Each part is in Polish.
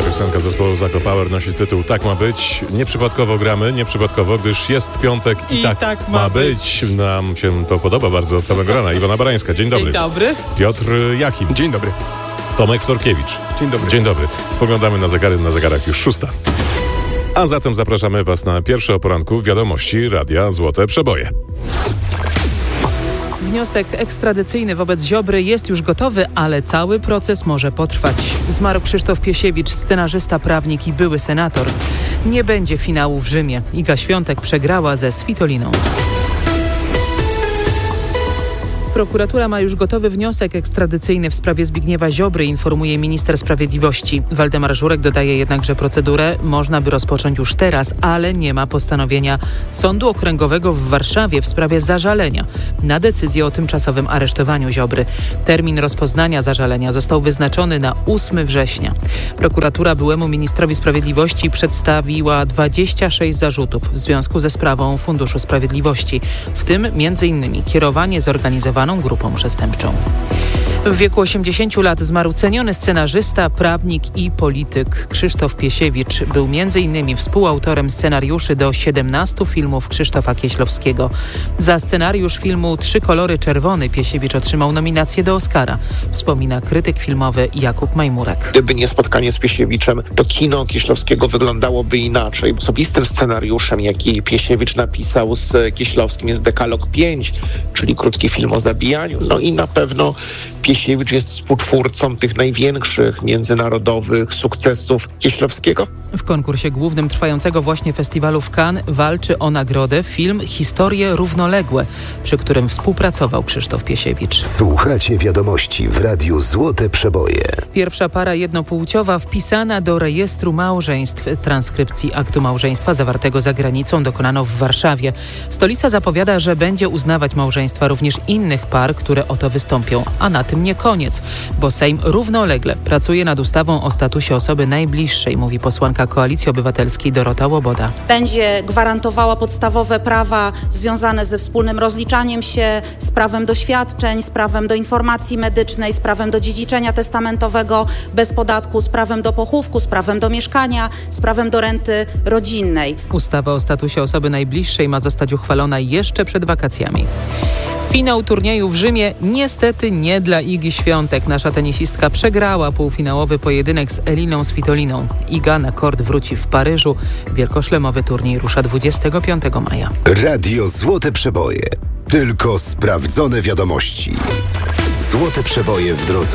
piosenka zespołu Zako Power nosi tytuł Tak ma być. Nieprzypadkowo gramy, nieprzypadkowo, gdyż jest piątek i tak ma być. Nam się to podoba bardzo od samego rana. Iwona Barańska, dzień dobry. Dzień dobry. Piotr Jachim. Dzień dobry. Tomek Florkiewicz. Dzień dobry. Dzień dobry. Spoglądamy na zegary, na zegarach już 6. A zatem zapraszamy Was na pierwsze o poranku wiadomości Radia Złote Przeboje. Wniosek ekstradycyjny wobec Ziobry jest już gotowy, ale cały proces może potrwać. Zmarł Krzysztof Piesiewicz, scenarzysta, prawnik i były senator. Nie będzie finału w Rzymie. Iga Świątek przegrała ze Svitoliną. Prokuratura ma już gotowy wniosek ekstradycyjny w sprawie Zbigniewa Ziobry, informuje minister sprawiedliwości. Waldemar Żurek dodaje jednak, że procedurę można by rozpocząć już teraz, ale nie ma postanowienia Sądu Okręgowego w Warszawie w sprawie zażalenia na decyzję o tymczasowym aresztowaniu Ziobry. Termin rozpoznania zażalenia został wyznaczony na 8 września. Prokuratura byłemu ministrowi sprawiedliwości przedstawiła 26 zarzutów w związku ze sprawą Funduszu Sprawiedliwości, w tym m.in. kierowanie zorganizowaną grupą przestępczą. W wieku 80 lat zmarł ceniony scenarzysta, prawnik i polityk. Krzysztof Piesiewicz był m.in. współautorem scenariuszy do 17 filmów Krzysztofa Kieślowskiego. Za scenariusz filmu Trzy kolory czerwony Piesiewicz otrzymał nominację do Oscara, wspomina krytyk filmowy Jakub Majmurek. Gdyby nie spotkanie z Piesiewiczem, to kino Kieślowskiego wyglądało oinaczej. Osobistym scenariuszem, jaki Piesiewicz napisał z Kieślowskim, jest Dekalog 5, czyli krótki film o zabijaniu. No i na pewno Piesiewicz jest współtwórcą tych największych międzynarodowych sukcesów Kieślowskiego. W konkursie głównym trwającego właśnie festiwalu w Cannes walczy o nagrodę film Historie równoległe, przy którym współpracował Krzysztof Piesiewicz. Słuchacie wiadomości w Radiu Złote Przeboje. Pierwsza para jednopłciowa wpisana do rejestru małżeństw. Transkrypcji aktu małżeństwa zawartego za granicą dokonano w Warszawie. Stolica zapowiada, że będzie uznawać małżeństwa również innych par, które o to wystąpią. A na tym nie koniec, bo Sejm równolegle pracuje nad ustawą o statusie osoby najbliższej, mówi posłanka Koalicji Obywatelskiej Dorota Łoboda. Będzie gwarantowała podstawowe prawa związane ze wspólnym rozliczaniem się, z prawem do świadczeń, z prawem do informacji medycznej, z prawem do dziedziczenia testamentowego bez podatku, z prawem do pochówku, z prawem do mieszkania, z prawem do renty rodzinnej. Ustawa o statusie osoby najbliższej ma zostać uchwalona jeszcze przed wakacjami. Finał turnieju w Rzymie niestety nie dla Igi Świątek. Nasza tenisistka przegrała półfinałowy pojedynek z Eliną Svitoliną. Iga na kort wróci w Paryżu. Wielkoszlemowy turniej rusza 25 maja. Radio Złote Przeboje. Tylko sprawdzone wiadomości. Złote Przeboje w drodze.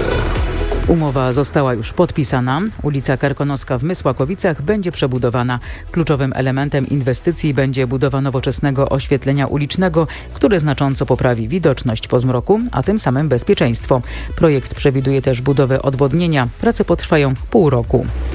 Umowa została już podpisana. Ulica Karkonoska w Mysłakowicach będzie przebudowana. Kluczowym elementem inwestycji będzie budowa nowoczesnego oświetlenia ulicznego, które znacząco poprawi widoczność po zmroku, a tym samym bezpieczeństwo. Projekt przewiduje też budowę odwodnienia. Prace potrwają pół roku.